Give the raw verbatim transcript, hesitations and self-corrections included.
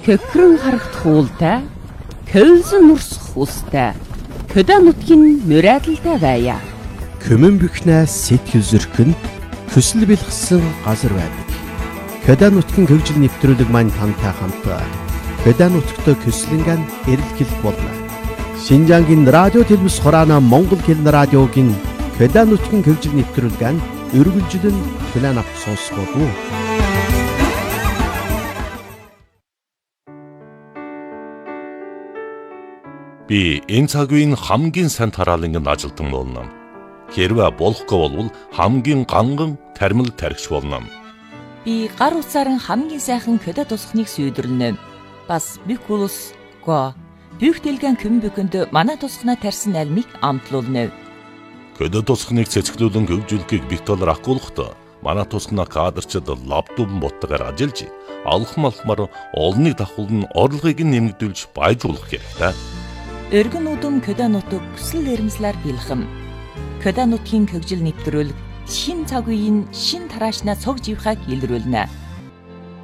Төкрөн харагдах уултай, көлсөн урсах устай, хөдөө нутгийн мөрөөдөлтэй байя. Көмөн бүхнээс сэтгэл зөркөнд хүсэл бэлгсэн газар байдаг. Хөдөө нутгийн хөгжил нэвтрүүлэг маань тантай хамт хөдөө нутгт көслөнгөн эрэлхэл болно. Шинжангийн радио телевиз хураана Монгол хэлний радиогийн хөдөө нутгийн хөгжил нэвтрүүлгэн өргөлжлөн план авч сонсгоо. Би энэ цаг үеийн хамгийн сайн тараалангийн ажилтан болно. Хэрвээ болохгүй бол хамгийн ганган тармил тархич болно. Би гар утсаар хамгийн сайхан хөдөө тусахныг сүйдрлэнэ. Бас бүх улс го бүх дэлгэн көм бүхэнд манай тусахнаа тарьсан альмыг амтлуулна. Хөдөө тусахныг цэцгэлүүлэн хөгжүүлэхийг битолор ахгуулахдаа манай тусахнаа кадрчид лаптоп ботгоор ажиллаж алхам алхмаар олныг давхулн орлогыг нэмэгдүүлж баяжуулах хэрэгтэй. Өргөн удам хөдөө нутаг хүсэл эрмслэр бэлхэм. Хөдөө нутгийн хөгжил нэвтрүүлэг шин цаг үеийн шин тараашнаа цог живхаг илрүүлнэ.